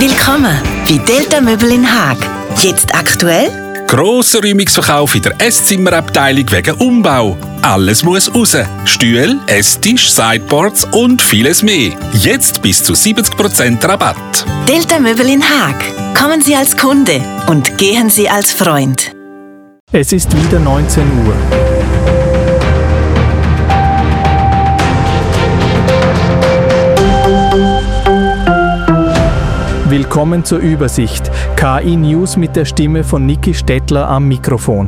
Willkommen bei Delta Möbel in Haag. Jetzt aktuell? Grosser Räumungsverkauf in der Esszimmerabteilung wegen Umbau. Alles muss raus. Stühle, Esstisch, Sideboards und vieles mehr. Jetzt bis zu 70% Rabatt. Delta Möbel in Haag. Kommen Sie als Kunde und gehen Sie als Freund. Es ist wieder 19 Uhr. Willkommen zur Übersicht. KI News mit der Stimme von Niki Stettler am Mikrofon.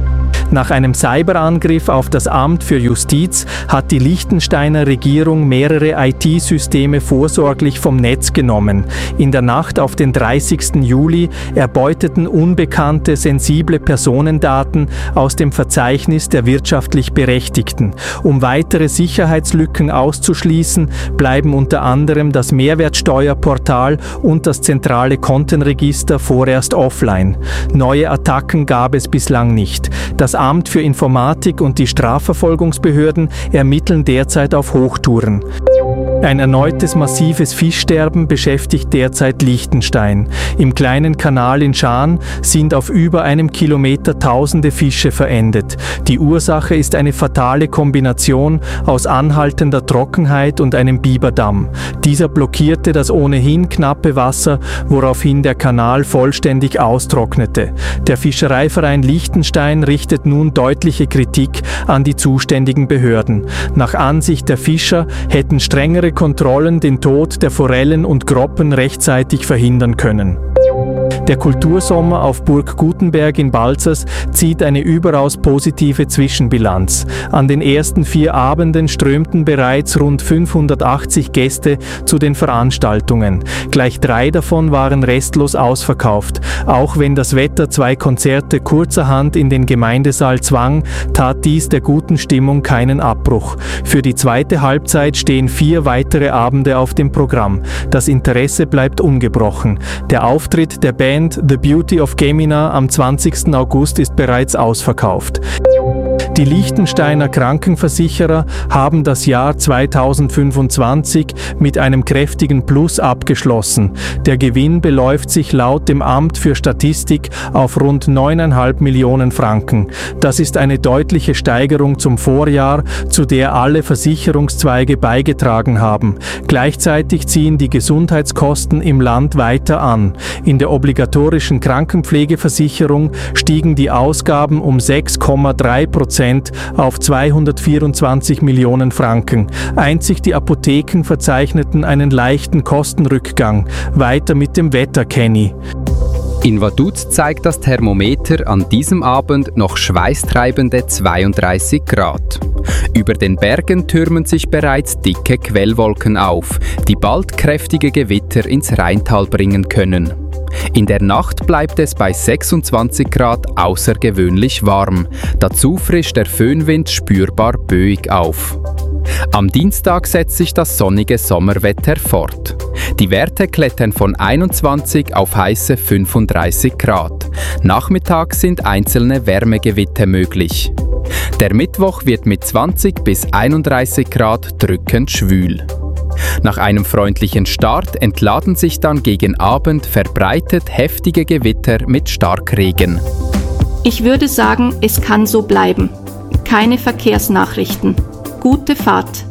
Nach einem Cyberangriff auf das Amt für Justiz hat die Liechtensteiner Regierung mehrere IT-Systeme vorsorglich vom Netz genommen. In der Nacht auf den 30. Juli erbeuteten unbekannte sensible Personendaten aus dem Verzeichnis der wirtschaftlich Berechtigten. Um weitere Sicherheitslücken auszuschließen, bleiben unter anderem das Mehrwertsteuerportal und das zentrale Kontenregister vorerst offline. Neue Attacken gab es bislang nicht. Das Amt für Informatik und die Strafverfolgungsbehörden ermitteln derzeit auf Hochtouren. Ein erneutes massives Fischsterben beschäftigt derzeit Liechtenstein. Im kleinen Kanal in Schaan sind auf über einem Kilometer tausende Fische verendet. Die Ursache ist eine fatale Kombination aus anhaltender Trockenheit und einem Biberdamm. Dieser blockierte das ohnehin knappe Wasser, woraufhin der Kanal vollständig austrocknete. Der Fischereiverein Liechtenstein richtet nun deutliche Kritik an die zuständigen Behörden. Nach Ansicht der Fischer hätten strengere Kontrollen den Tod der Forellen und Groppen rechtzeitig verhindern können. Der Kultursommer auf Burg Gutenberg in Balzers zieht eine überaus positive Zwischenbilanz. An den ersten 4 Abenden strömten bereits rund 580 Gäste zu den Veranstaltungen. Gleich 3 davon waren restlos ausverkauft. Auch wenn das Wetter 2 Konzerte kurzerhand in den Gemeindesaal zwang, tat dies der guten Stimmung keinen Abbruch. Für die zweite Halbzeit stehen 4 weitere Abende auf dem Programm. Das Interesse bleibt ungebrochen. Der Auftritt der Band The Beauty of Gemina am 20. August ist bereits ausverkauft. Die Liechtensteiner Krankenversicherer haben das Jahr 2025 mit einem kräftigen Plus abgeschlossen. Der Gewinn beläuft sich laut dem Amt für Statistik auf rund 9,5 Millionen Franken. Das ist eine deutliche Steigerung zum Vorjahr, zu der alle Versicherungszweige beigetragen haben. Gleichzeitig ziehen die Gesundheitskosten im Land weiter an. In der obligatorischen Krankenpflegeversicherung stiegen die Ausgaben um 6,3% auf 224 Millionen Franken. Einzig die Apotheken verzeichneten einen leichten Kostenrückgang. Weiter mit dem Wetter, Kenny. In Vaduz zeigt das Thermometer an diesem Abend noch schweißtreibende 32 Grad. Über den Bergen türmen sich bereits dicke Quellwolken auf, die bald kräftige Gewitter ins Rheintal bringen können. In der Nacht bleibt es bei 26 Grad außergewöhnlich warm. Dazu frischt der Föhnwind spürbar böig auf. Am Dienstag setzt sich das sonnige Sommerwetter fort. Die Werte klettern von 21 auf heiße 35 Grad. Nachmittags sind einzelne Wärmegewitter möglich. Der Mittwoch wird mit 20 bis 31 Grad drückend schwül. Nach einem freundlichen Start entladen sich dann gegen Abend verbreitet heftige Gewitter mit Starkregen. Ich würde sagen, es kann so bleiben. Keine Verkehrsnachrichten. Gute Fahrt.